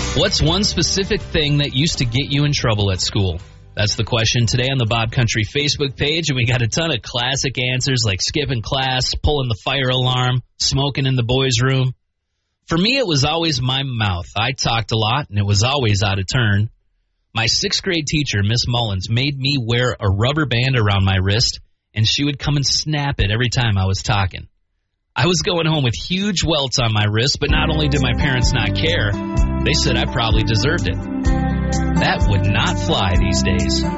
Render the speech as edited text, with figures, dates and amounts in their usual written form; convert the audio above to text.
What's one specific thing that used to get you in trouble at school? That's the question today on the Bob Country Facebook page, and we got a ton of classic answers like skipping class, pulling the fire alarm, smoking in the boys' room. For me, it was always my mouth. I talked a lot, and it was always out of turn. My 6th grade teacher, Miss Mullins, made me wear a rubber band around my wrist, and she would come and snap it every time I was talking. I was going home with huge welts on my wrist, but not only did my parents not care, they said I probably deserved it. That would not fly these days.